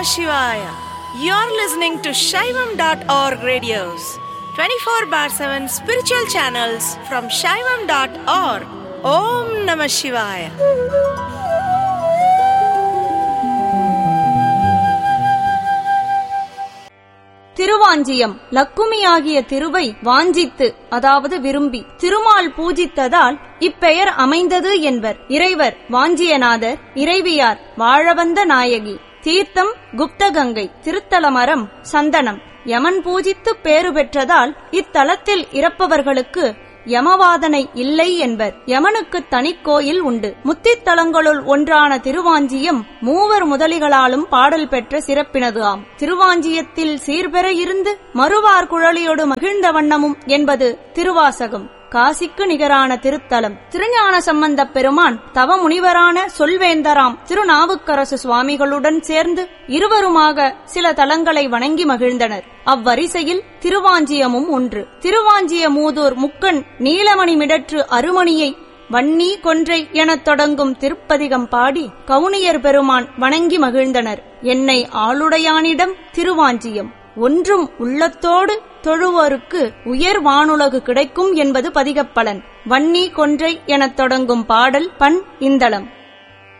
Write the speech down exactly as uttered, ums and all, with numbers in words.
Shivaya. You're listening to Shaivam dot org radios, twenty-four bar seven spiritual channels from Shaivam dot org. Om Namah Shivaya. Thiruvanchiyam. லக்குமியாகிய திருவை வாஞ்சித்து, அதாவது விரும்பி திருமால் பூஜித்ததால் இப்பெயர் அமைந்தது என்பர். இறைவர் வாஞ்சியநாதர், இறைவியார் வாழவந்த நாயகி. தீர்த்தம் குப்தகங்கை. திருத்தலமரம் சந்தனம். யமன் பூஜித்து பேறு பெற்றதால் இத்தலத்தில் இறப்பவர்களுக்கு யமவாதனை இல்லை என்பர். யமனுக்கு தனிக்கோயில் உண்டு. முத்தித்தலங்களுள் ஒன்றான திருவாஞ்சியம் மூவர் முதலிகளாலும் பாடல் பெற்ற சிறப்பினது ஆம். திருவாஞ்சியத்தில் சீர்பெற இருந்து மறுவார் குழலியோடு மகிழ்ந்த வண்ணமும் என்பது திருவாசகம். காசிக்கு நிகரான திருத்தலம். திருஞான சம்பந்தப் பெருமான் தவ முனிவரான சொல்வேந்தராம் திருநாவுக்கரசு சுவாமிகளுடன் சேர்ந்து இருவருமாக சில தலங்களை வணங்கி மகிழ்ந்தனர். அவ்வரிசையில் திருவாஞ்சியமும் ஒன்று. திருவாஞ்சிய மூதூர் முக்கண் நீலமணி மிடற்று அருமணியை வன்னி கொன்றை எனத் தொடங்கும் திருப்பதிகம் பாடி கவுனியர் பெருமான் வணங்கி மகிழ்ந்தனர். என்னை ஆளுடையானிடம் திருவாஞ்சியம் ஒன்றும் உள்ளத்தோடு தொழுவோருக்கு உயர் வானுலகு கிடைக்கும் என்பது பதிகப்பலன். வன்னி கொன்றை எனத் தொடங்கும் பாடல் பண் இந்தளம்.